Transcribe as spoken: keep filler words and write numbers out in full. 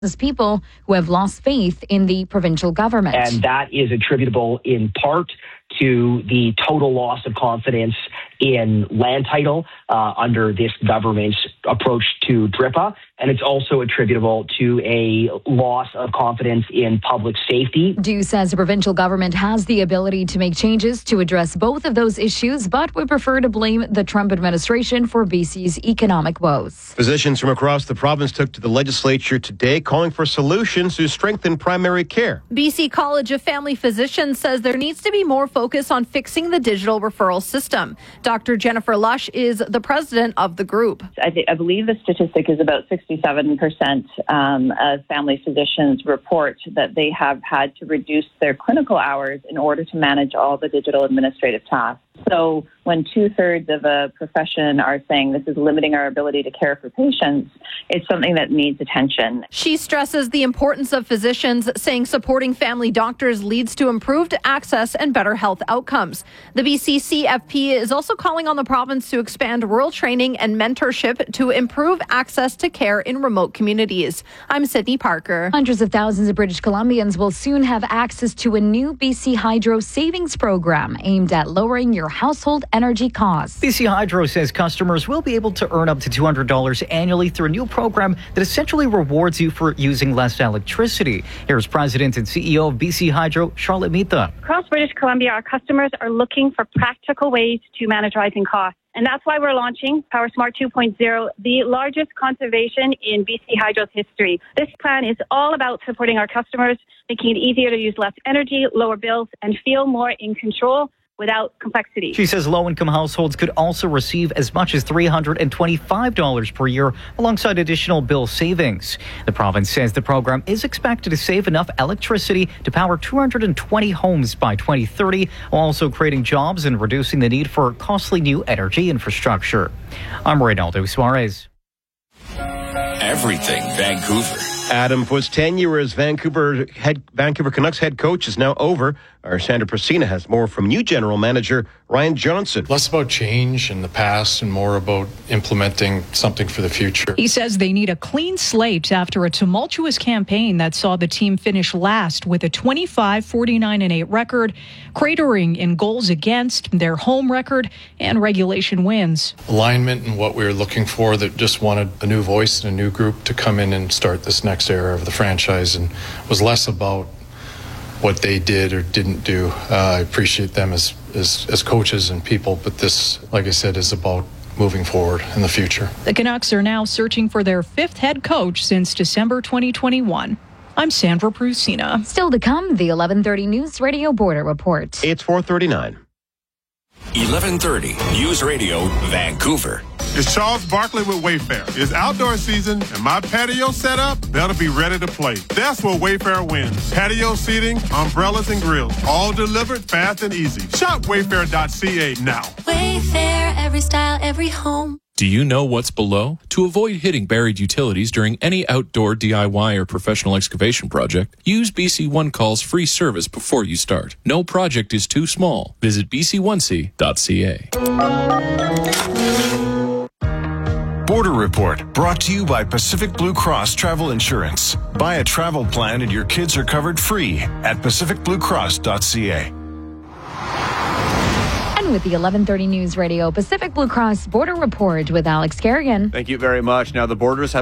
people who have lost faith in the provincial government. And that is attributable in part to the total loss of confidence in land title uh, under this government's approach to D R I P A. And it's also attributable to a loss of confidence in public safety. Dew says the provincial government has the ability to make changes to address both of those issues, but would prefer to blame the Trump administration for B C's economic woes. Physicians from across the province took to the legislature today calling for solutions to strengthen primary care. B C College of Family Physicians says there needs to be more focus on fixing the digital referral system. Doctor Jennifer Lush is the president of the group. I, th- I believe the statistic is about sixty-seven percent um, of family physicians report that they have had to reduce their clinical hours in order to manage all the digital administrative tasks. So when two-thirds of a profession are saying this is limiting our ability to care for patients, it's something that needs attention. She stresses the importance of physicians, saying supporting family doctors leads to improved access and better health outcomes. The B C C F P is also calling on the province to expand rural training and mentorship to improve access to care in remote communities. I'm Sydney Parker. Hundreds of thousands of British Columbians will soon have access to a new B C Hydro savings program aimed at lowering your household energy costs. B C Hydro says customers will be able to earn up to two hundred dollars annually through a new program that essentially rewards you for using less electricity. Here's President and C E O of B C Hydro, Charlotte Mita. Across British Columbia, our customers are looking for practical ways to manage rising costs. And that's why we're launching PowerSmart two point oh, the largest conservation in B C Hydro's history. This plan is all about supporting our customers, making it easier to use less energy, lower bills, and feel more in control without complexity. She says low-income households could also receive as much as three hundred twenty-five dollars per year alongside additional bill savings. The province says the program is expected to save enough electricity to power two hundred twenty homes by twenty thirty, while also creating jobs and reducing the need for costly new energy infrastructure. I'm Reynaldo Suarez. Everything Vancouver. Adam Foote's tenure as Vancouver head Vancouver Canucks head coach is now over. Our Sandra Prasina has more from new general manager Ryan Johnson. Less about change in the past and more about implementing something for the future. He says they need a clean slate after a tumultuous campaign that saw the team finish last with a twenty-five, forty-nine, and eight record, cratering in goals against, their home record, and regulation wins. Alignment and what we were looking for, that just wanted a new voice and a new group to come in and start this next era of the franchise, and was less about what they did or didn't do. Uh, I appreciate them as, as as coaches and people, but this, like I said, is about moving forward in the future. The Canucks are now searching for their fifth head coach since December twenty twenty-one. I'm Sandra Prusina. Still to come, the eleven thirty News Radio Border Report. It's four thirty-nine. eleven thirty News Radio Vancouver. It's Charles Barkley with Wayfair. It's outdoor season, and my patio set up, that'll be ready to play. That's where Wayfair wins. Patio seating, umbrellas, and grills, all delivered fast and easy. Shop wayfair dot c a now. Wayfair, every style, every home. Do you know what's below? To avoid hitting buried utilities during any outdoor D I Y or professional excavation project, use B C One Call's free service before you start. No project is too small. Visit b c one c dot c a. Border Report, brought to you by Pacific Blue Cross Travel Insurance. Buy a travel plan and your kids are covered free at pacific blue cross dot c a. And with the eleven thirty News Radio Pacific Blue Cross Border Report with Alex Kerrigan. Thank you very much. Now, the borders have